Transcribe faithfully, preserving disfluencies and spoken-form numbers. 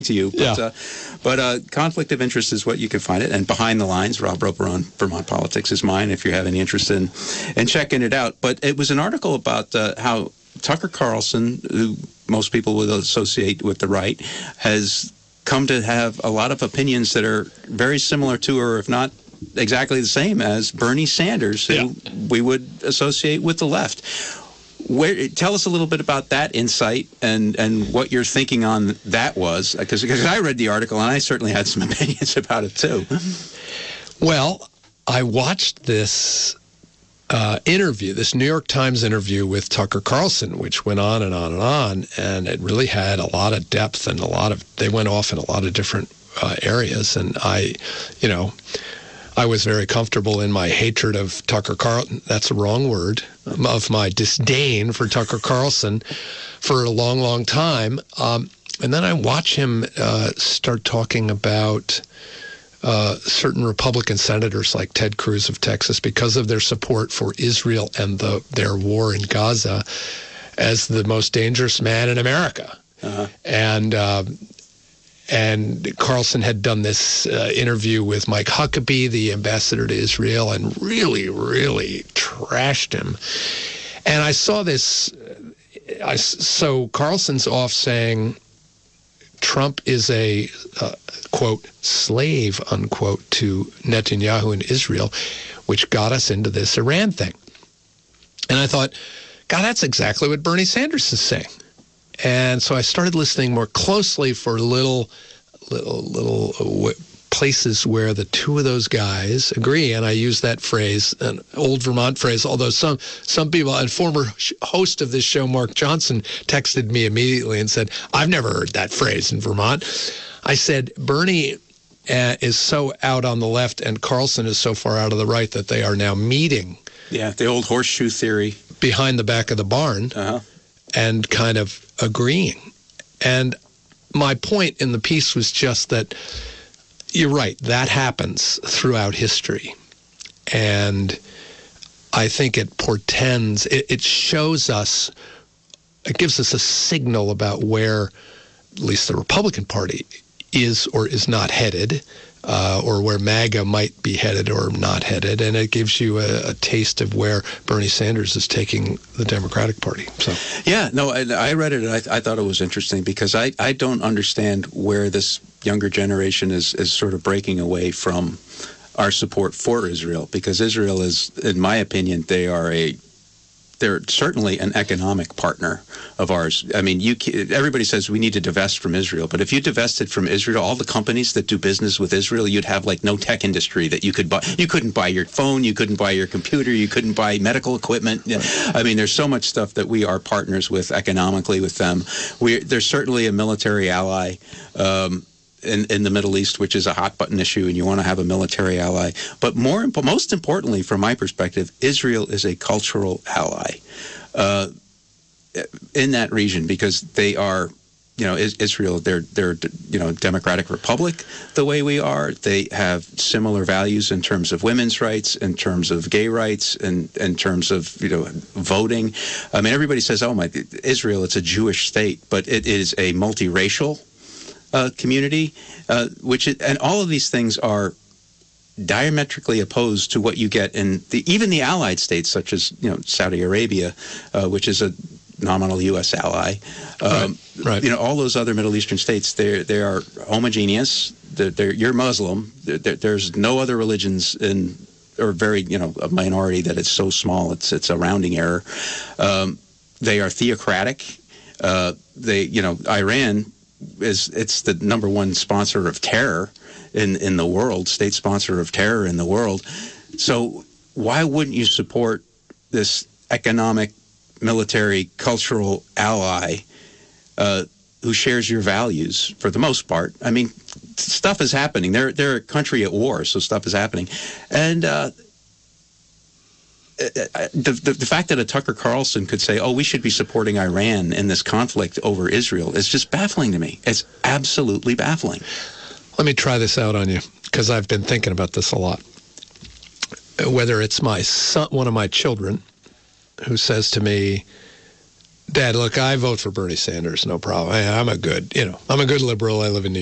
to you. But, Yeah. uh, but uh, conflict of interest is what you can find it. And Behind the Lines, Rob Roper on Vermont Politics is mine if you have any interest in, in checking it out. But it was an article about uh, how Tucker Carlson, who most people would associate with the right, has come to have a lot of opinions that are very similar to, or if not exactly the same as, Bernie Sanders, who Yeah. we would associate with the left. Where, tell us a little bit about that insight and, and what your thinking on that was, because because I read the article and I certainly had some opinions about it too. Well, I watched this uh, interview, this New York Times interview with Tucker Carlson, which went on and on and on, and it really had a lot of depth and a lot of, they went off in a lot of different uh, areas, and I, you know, I was very comfortable in my hatred of Tucker Carlson. That's a wrong word. Of my disdain for Tucker Carlson for a long, long time. Um, and then I watch him uh, start talking about uh, certain Republican senators like Ted Cruz of Texas, because of their support for Israel and the, their war in Gaza, as the most dangerous man in America. Uh-huh. And uh, And Carlson had done this uh, interview with Mike Huckabee, the ambassador to Israel, and really, really trashed him. And I saw this. I, so Carlson's off saying Trump is a, uh, quote, slave, unquote, to Netanyahu and Israel, which got us into this Iran thing. And I thought, God, that's exactly what Bernie Sanders is saying. And so I started listening more closely for little, little, little uh, places where the two of those guys agree. And I use that phrase, an old Vermont phrase, although some some people, and former host of this show, Mark Johnson, texted me immediately and said, I've never heard that phrase in Vermont. I said, Bernie uh, is so out on the left and Carlson is so far out of the right that they are now meeting. Yeah, the old horseshoe theory. Behind the back of the barn. Uh-huh. And kind of agreeing. And my point in the piece was just that you're right, that happens throughout history. And I think it portends, it, it shows us, it gives us a signal about where at least the Republican Party is or is not headed, uh, or where MAGA might be headed or not headed, and it gives you a, a taste of where Bernie Sanders is taking the Democratic Party. So, yeah, no, I, I read it and I, I thought it was interesting because I, I don't understand where this younger generation is, is sort of breaking away from our support for Israel, because Israel is, in my opinion, they are a they're certainly an economic partner of ours. I mean, you everybody says we need to divest from Israel, but if you divested from Israel, all the companies that do business with Israel, you'd have like no tech industry that you could buy. You couldn't buy your phone, you couldn't buy your computer, you couldn't buy medical equipment. I mean, there's so much stuff that we are partners with economically with them. We They're certainly a military ally. Um, In, in the Middle East, which is a hot button issue, and you want to have a military ally. But more, most importantly, from my perspective, Israel is a cultural ally uh, in that region, because they are, you know, Israel. They're they're you know democratic republic the way we are. They have similar values in terms of women's rights, in terms of gay rights, and in terms of you know voting. I mean, everybody says, "Oh my, Israel, it's a Jewish state," but it is a multiracial Uh, community, uh, which is, and all of these things are diametrically opposed to what you get in the even the allied states, such as you know Saudi Arabia, uh, which is a nominal U S ally. Um, right, right. You know, all those other Middle Eastern states, they they are homogeneous. They're, they're, you're Muslim. They're, there's no other religions in, or very you know a minority that it's so small it's it's a rounding error. Um, they are theocratic. Uh, they you know Iran. Is it's the number one sponsor of terror in, in the world, state sponsor of terror in the world. So why wouldn't you support this economic, military, cultural ally uh, who shares your values for the most part? I mean, stuff is happening. They're, they're a country at war, so stuff is happening. And uh, The, the, the fact that a Tucker Carlson could say, oh, we should be supporting Iran in this conflict over Israel is just baffling to me. It's absolutely baffling. Let me try this out on you, because I've been thinking about this a lot. Whether it's my son, one of my children, who says to me, Dad, look, I vote for Bernie Sanders, no problem. I, I'm a good, you know, I'm a good liberal. I live in New